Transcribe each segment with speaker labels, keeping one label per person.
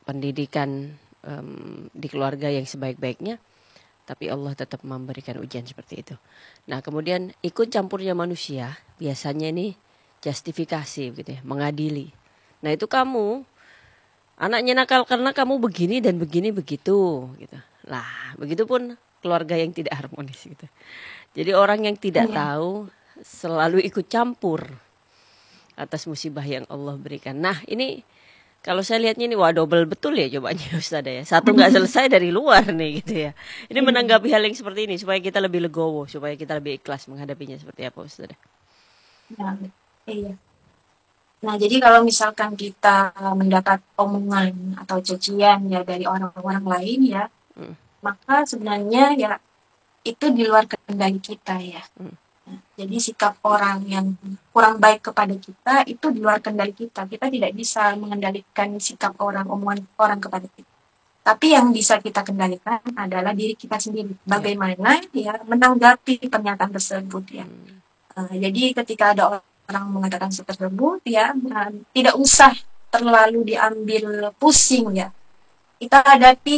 Speaker 1: pendidikan di keluarga yang sebaik-baiknya, tapi Allah tetap memberikan ujian seperti itu. Nah, kemudian ikut campurnya manusia biasanya ini justifikasi gitu ya, mengadili. Nah, itu kamu anaknya nakal karena kamu begini dan begini begitu gitu. Lah, begitupun keluarga yang tidak harmonis gitu. Jadi orang yang tidak
Speaker 2: Iya.
Speaker 1: tahu selalu ikut campur atas musibah yang Allah berikan. Nah, ini kalau saya lihatnya ini wah double betul ya cobanya Ustaz ya. Satu nggak selesai dari luar nih gitu ya. Ini
Speaker 2: Iya.
Speaker 1: menanggapi hal yang seperti ini supaya kita lebih legowo, supaya kita lebih ikhlas menghadapinya seperti apa Ustaz?
Speaker 2: Nah, iya. Nah, jadi kalau misalkan kita mendapat omongan atau cacian ya dari orang-orang lain ya,
Speaker 1: Hmm,
Speaker 2: maka sebenarnya ya itu di luar kendali kita ya.
Speaker 1: hmm,
Speaker 2: Nah, jadi sikap orang yang kurang baik kepada kita itu di luar kendali kita. Kita tidak bisa mengendalikan sikap orang, omongan orang kepada kita. Tapi yang bisa kita kendalikan adalah diri kita sendiri.
Speaker 1: ya,
Speaker 2: Bagaimana ya menanggapi pernyataan tersebut ya.
Speaker 1: hmm,
Speaker 2: Jadi ketika ada orang mengatakan tersebut ya, tidak usah terlalu diambil pusing ya. Kita hadapi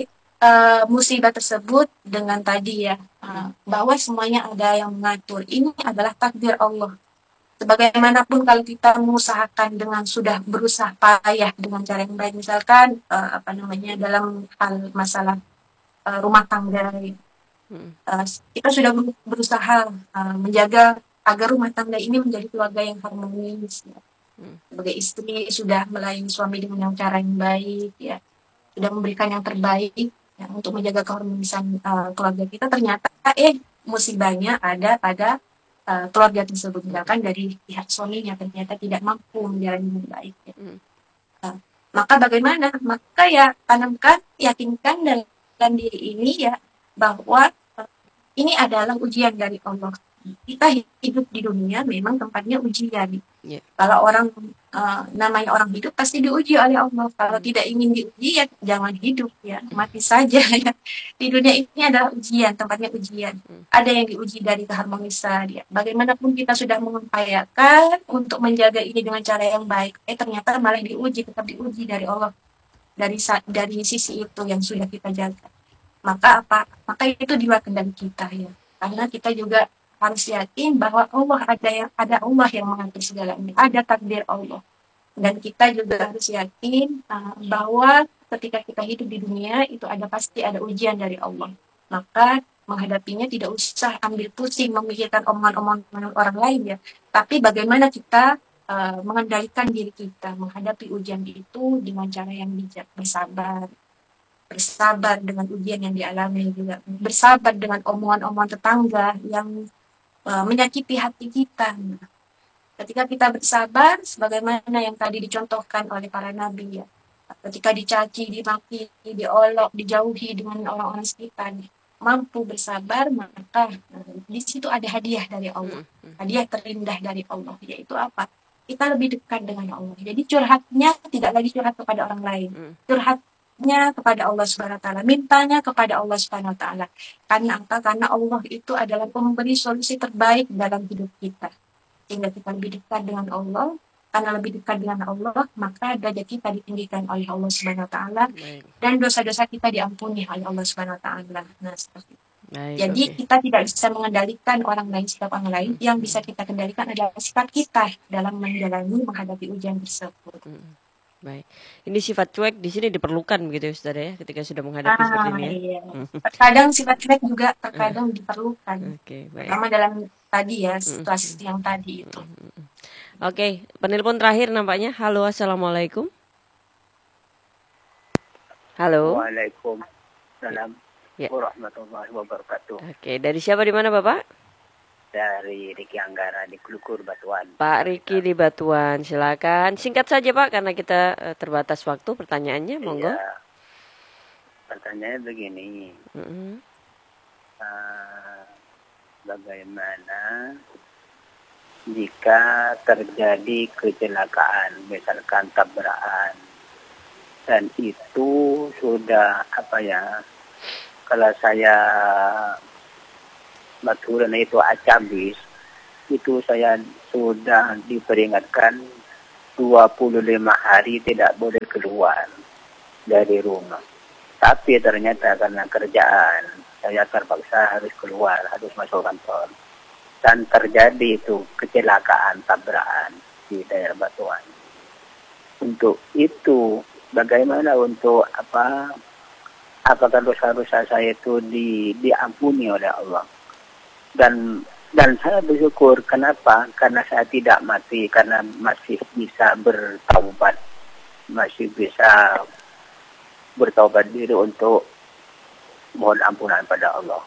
Speaker 2: musibah tersebut dengan tadi ya,
Speaker 1: hmm,
Speaker 2: bahwa semuanya ada yang mengatur. Ini adalah takdir Allah. Sebagaimanapun kalau kita mengusahakan dengan sudah berusaha payah dengan cara yang baik, misalkan apa namanya dalam hal masalah rumah tangga,
Speaker 1: hmm,
Speaker 2: uh, kita sudah berusaha menjaga agar rumah tangga ini menjadi keluarga yang harmonis. Ya.
Speaker 1: hmm,
Speaker 2: Sebagai istri sudah melayani suami dengan cara yang baik, ya sudah memberikan yang terbaik ya, untuk menjaga keharmonisan keluarga kita. Ternyata musibahnya ada pada keluarga tersebut, misalkan dari pihak suaminya ternyata tidak mampu menjalani dengan baik. Ya.
Speaker 1: hmm,
Speaker 2: Uh, maka bagaimana? Maka ya tanamkan, yakinkan dalam diri ini ya bahwa ini adalah ujian dari Allah. Kita hidup di dunia memang tempatnya ujian.
Speaker 1: ya,
Speaker 2: Kalau orang namanya orang hidup pasti diuji oleh Allah. Kalau
Speaker 1: hmm,
Speaker 2: tidak ingin diuji ya jangan hidup ya, mati saja ya. Di dunia ini adalah ujian, tempatnya ujian.
Speaker 1: hmm,
Speaker 2: Ada yang diuji dari keharmonisan ya. Bagaimanapun kita sudah mengupayakan untuk menjaga ini dengan cara yang baik, ternyata malah diuji, tetap diuji dari Allah dari sisi itu yang sudah kita jaga. Maka apa? Maka itu di luar kendali kita ya. Karena kita juga harus yakin bahwa ada Allah yang mengatur segalanya, ada takdir Allah. Dan kita juga harus yakin bahwa ketika kita hidup di dunia itu pasti ada ujian dari Allah. Maka menghadapinya tidak usah ambil pusing memikirkan omongan-omongan orang lain ya. Tapi bagaimana kita mengendalikan diri kita menghadapi ujian itu dengan cara yang bijak, bersabar dengan ujian yang dialami juga, bersabar dengan omongan-omongan tetangga yang menyakiti hati kita. Ketika kita bersabar, sebagaimana yang tadi dicontohkan oleh para nabi ya, ketika dicaci, dimaki, diolok, dijauhi dengan orang-orang sekitar, mampu bersabar, maka di situ ada hadiah dari Allah,
Speaker 1: hmm, hmm,
Speaker 2: hadiah terindah dari Allah, yaitu apa? Kita lebih dekat dengan Allah. Jadi curhatnya tidak lagi curhat kepada orang lain,
Speaker 1: hmm.
Speaker 2: curhatnya kepada Allah Subhanahu Wa Taala, mintanya kepada Allah Subhanahu Wa Taala. Karena apa? Karena Allah itu adalah pemberi solusi terbaik dalam hidup kita. Sehingga kita lebih dekat dengan Allah, karena lebih dekat dengan Allah, maka derajat kita ditinggikan oleh Allah Subhanahu Wa Taala
Speaker 1: Baik,
Speaker 2: dan dosa-dosa kita diampuni oleh Allah Subhanahu Wa Taala. Nah, seperti itu.
Speaker 1: baik,
Speaker 2: Jadi
Speaker 1: oke.
Speaker 2: kita tidak bisa mengendalikan orang lain, sikap orang lain.
Speaker 1: Hmm,
Speaker 2: Yang
Speaker 1: hmm,
Speaker 2: bisa kita kendalikan adalah sikap kita dalam menghadapi ujian tersebut.
Speaker 1: hmm. Baik. Ini sifat cuek di sini diperlukan begitu ya Saudara ya, ketika sudah menghadapi seperti ini ya.
Speaker 2: Iya.
Speaker 1: Hmm,
Speaker 2: Terkadang sifat cuek juga terkadang diperlukan.
Speaker 1: oke, baik.
Speaker 2: Terutama dalam tadi ya,
Speaker 1: Hmm,
Speaker 2: situasi yang tadi itu.
Speaker 1: oke, penelpon terakhir nampaknya. Halo, assalamualaikum. Halo.
Speaker 3: Waalaikumsalam
Speaker 1: Ya,
Speaker 3: warahmatullahi wabarakatuh.
Speaker 1: oke. Dari siapa di mana Bapak?
Speaker 3: Dari Riki Anggara di Klukur Batuan.
Speaker 1: Pak Riki di Batuan, silakan. Singkat saja Pak, karena kita terbatas waktu pertanyaannya, monggo.
Speaker 3: Iya, pertanyaannya begini.
Speaker 1: Mm-mm.
Speaker 3: Bagaimana jika terjadi kecelakaan, misalkan tabrakan, dan itu sudah kalau saya baturan itu acabis, itu saya sudah diperingatkan 25 hari tidak boleh keluar. dari rumah. Tapi ternyata karena kerjaan, saya terpaksa harus keluar, harus masuk kantor. Dan terjadi itu kecelakaan, tabrakan di daerah Batuan. Untuk itu, bagaimana untuk apakah dosa-dosa saya itu diampuni oleh Allah? Dan saya bersyukur, kenapa? Karena saya tidak mati, karena masih bisa bertaubat, masih bisa bertaubat diri untuk mohon ampunan pada Allah.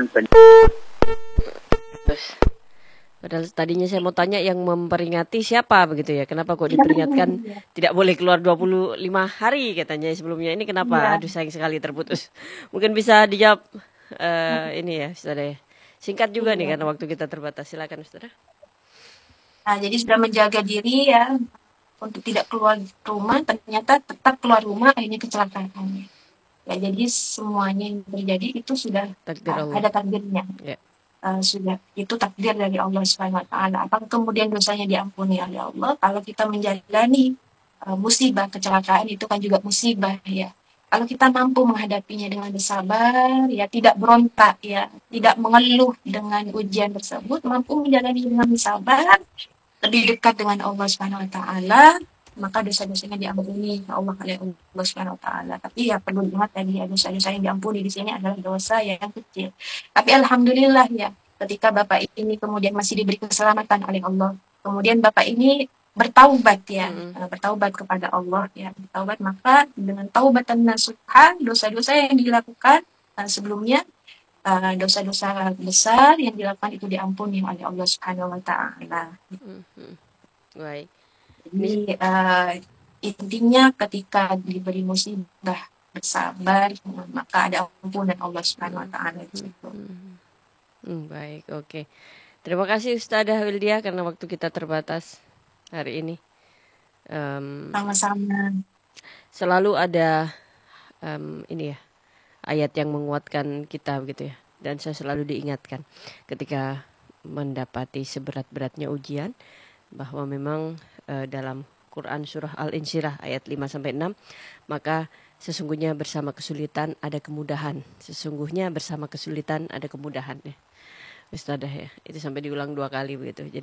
Speaker 1: Terus, padahal tadinya saya mau tanya yang memperingati siapa begitu ya. Kenapa kok diperingatkan tidak boleh keluar 25 hari katanya sebelumnya. Ini kenapa? Aduh, sayang sekali terputus. Mungkin bisa dijawab ini ya, Saudara. Singkat juga nih karena waktu kita terbatas. Silakan, Saudara.
Speaker 2: Nah, jadi sudah menjaga diri ya untuk tidak keluar rumah, ternyata tetap keluar rumah akhirnya kecelakaan. Ya, jadi semuanya yang terjadi itu sudah ada takdirnya.
Speaker 1: Ya.
Speaker 2: Sudah itu takdir dari Allah Subhanahu wa taala. Apakah kemudian dosanya diampuni oleh Allah? Kalau kita menjalani musibah, kecelakaan itu kan juga musibah ya. Kalau kita mampu menghadapinya dengan bersabar, ya tidak berontak, ya tidak mengeluh dengan ujian tersebut, mampu menjalani dengan bersabar, lebih dekat dengan Allah Subhanahu wa taala, maka dosa-dosanya diampuni Allah oleh Allah Subhanahu wa taala. Tapi ya perlu diingat tadi ya, dosa-dosa yang diampuni di sini adalah dosa yang kecil. Tapi alhamdulillah ya, ketika Bapak ini kemudian masih diberi keselamatan oleh Allah, kemudian Bapak ini bertaubat ya, bertaubat kepada Allah ya, bertaubat, maka dengan taubatan nasuha, dosa-dosa yang dilakukan sebelumnya, dosa-dosa besar yang dilakukan itu diampuni oleh Allah Subhanahu wa taala.
Speaker 1: Baik.
Speaker 2: Jadi intinya ketika diberi musibah bersabar, maka ada ampunan Allah Subhanahu wa taala di situ.
Speaker 1: Baik, oke. Terima kasih Ustadzah Wildia karena waktu kita terbatas hari ini.
Speaker 2: Sama-sama.
Speaker 1: Selalu ada ini ya, ayat yang menguatkan kita begitu ya. Dan saya selalu diingatkan ketika mendapati seberat-beratnya ujian bahwa memang dalam Quran surah Al-Insyirah ayat 5-6, maka sesungguhnya bersama kesulitan ada kemudahan. Sesungguhnya bersama kesulitan ada kemudahan ya. Ustadzah ya, itu sampai diulang 2 kali begitu. Jadi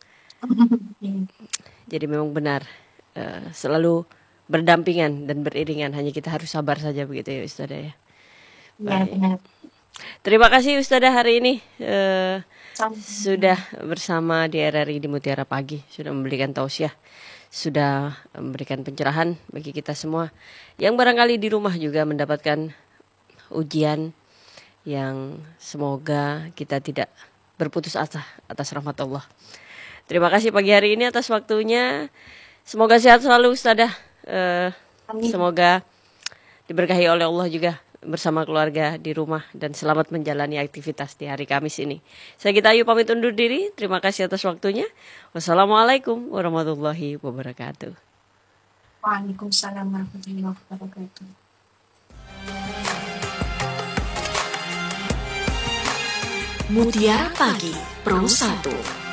Speaker 1: memang benar selalu berdampingan dan beriringan. Hanya kita harus sabar saja begitu ya Ustadzah ya.
Speaker 2: Ya, benar.
Speaker 1: Terima kasih Ustadzah hari ini sudah bersama di RRI di Mutiara Pagi, sudah memberikan tausiah, sudah memberikan pencerahan bagi kita semua yang barangkali di rumah juga mendapatkan ujian yang semoga kita tidak berputus asa atas rahmat Allah. Terima kasih pagi hari ini atas waktunya. Semoga sehat selalu Ustadzah. Semoga diberkahi oleh Allah juga bersama keluarga di rumah dan selamat menjalani aktivitas di hari Kamis ini. Saya Gita Ayu pamit undur diri. Terima kasih atas waktunya. Wassalamualaikum warahmatullahi wabarakatuh.
Speaker 2: Waalaikumsalam warahmatullahi wabarakatuh.
Speaker 4: Mutiara Pagi Pro 1.